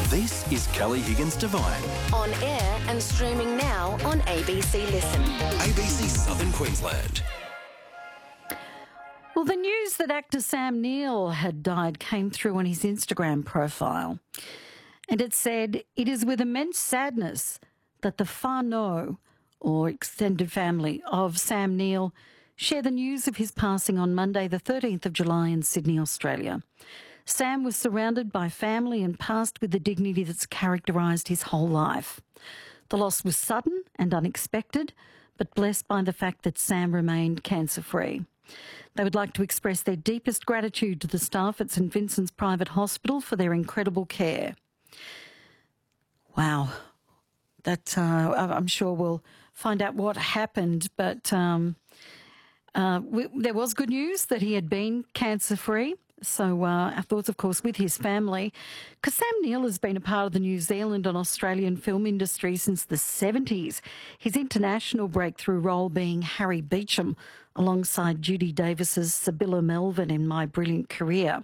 This is Kelly Higgins Devine. On air and streaming now on ABC Listen. ABC Southern Queensland. Well, the news that actor Sam Neill had died came through on his Instagram profile. And it said, "It is with immense sadness that the whānau, or extended family, of Sam Neill share the news of his passing on Monday, the 13th of July in Sydney, Australia. Sam was surrounded by family and passed with the dignity that's characterised his whole life. The loss was sudden and unexpected, but blessed by the fact that Sam remained cancer-free. They would like to express their deepest gratitude to the staff at St Vincent's Private Hospital for their incredible care." Wow. That I'm sure we'll find out what happened, but there was good news that he had been cancer-free. So our thoughts, of course, with his family, because Sam Neill has been a part of the New Zealand and Australian film industry since the 70s. His international breakthrough role being Harry Beecham, alongside Judy Davis's Sibylla Melvin in My Brilliant Career.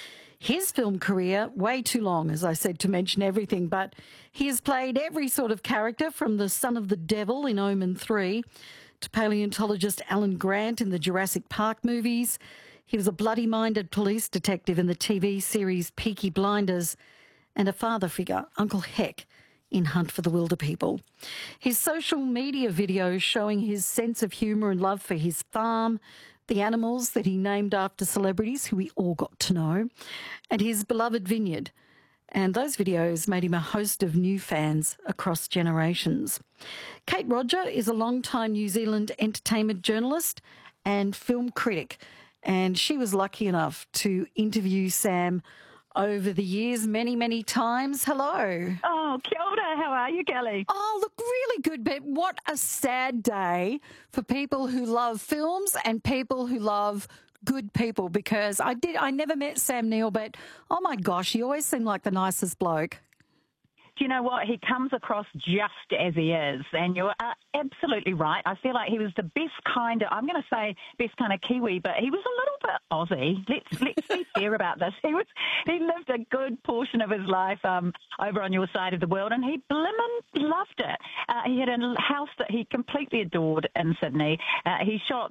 His film career, way too long, as I said, to mention everything, but he has played every sort of character, from the son of the devil in Omen 3 to paleontologist Alan Grant in the Jurassic Park movies. He was a bloody-minded police detective in the TV series Peaky Blinders, and a father figure, Uncle Heck, in Hunt for the Wilderpeople. His social media videos showing his sense of humour and love for his farm, the animals that he named after celebrities who we all got to know, and his beloved vineyard. And those videos made him a host of new fans across generations. Kate Roger is a long-time New Zealand entertainment journalist and film critic, and she was lucky enough to interview Sam over the years many, many times. Hello. Oh, kia ora. How are you, Kelly? Oh, look, really good, but what a sad day for people who love films and people who love good people, because I never met Sam Neill, but oh my gosh, he always seemed like the nicest bloke. Do you know what? He comes across just as he is, and you're absolutely right. I feel like he was the best kind of, I'm going to say best kind of Kiwi, but he was a little bit Aussie. Let's be fair about this. He lived a good portion of his life over on your side of the world, and he blimmin' loved it. He had a house that he completely adored in Sydney. He shot,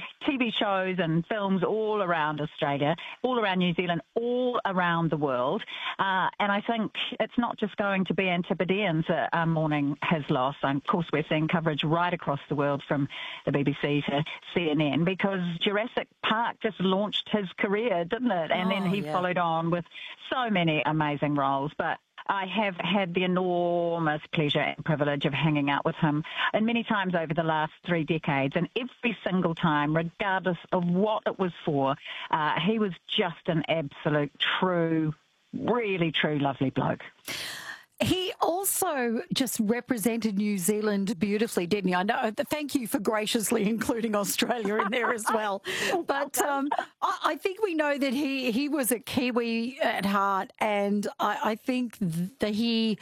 TV shows and films all around Australia, all around New Zealand, all around the world. And I think it's not just going to be Antipodeans that are mourning his loss. And of course, we're seeing coverage right across the world, from the BBC to CNN, because Jurassic Park just launched his career, didn't it? And then he followed on with so many amazing roles. But I have had the enormous pleasure and privilege of hanging out with him, and many times over the last 3 decades, and every single time, regardless of what it was for, he was just an absolute true, really true, lovely bloke. He also just represented New Zealand beautifully, didn't he? I know. Thank you for graciously including Australia in there as well. But I think we know that he was a Kiwi at heart, and I think that he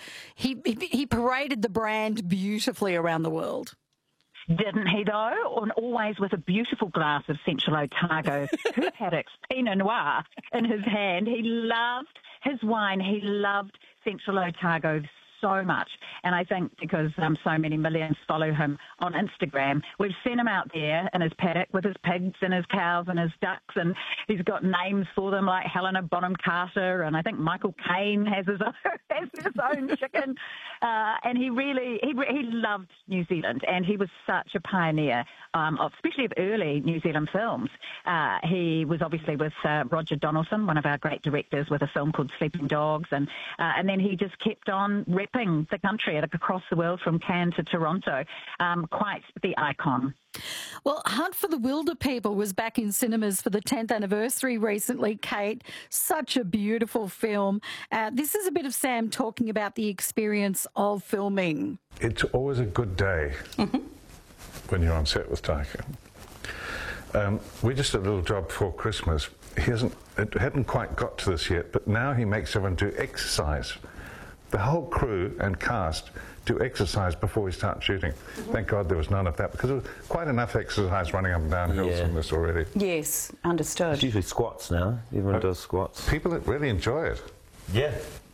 paraded the brand beautifully around the world. Didn't he, though? And always with a beautiful glass of Central Otago Herpatic's Pinot Noir in his hand. He loved his wine. He loved Central Otago so much. And I think because so many millions follow him on Instagram, we've seen him out there in his paddock with his pigs and his cows and his ducks, and he's got names for them like Helena Bonham Carter, and I think Michael Caine has his own chicken. And he loved New Zealand, and he was such a pioneer, especially of early New Zealand films. He was obviously with Roger Donaldson, one of our great directors, with a film called Sleeping Dogs, and then he just kept on repping the country across the world, from Cannes to Toronto. Quite the icon. Well, Hunt for the Wilderpeople was back in cinemas for the 10th anniversary recently, Kate. Such a beautiful film. This is a bit of Sam talking about the experience of filming. It's always a good day when you're on set with Taika. We just did a little job before Christmas. It hadn't quite got to this yet, but now he makes everyone do exercise. The whole crew and cast do exercise before we start shooting. Thank God there was none of that, because there was quite enough exercise running up and down hills in this already. Yes, understood. It's usually squats now. Everyone does squats. People that really enjoy it. Yeah.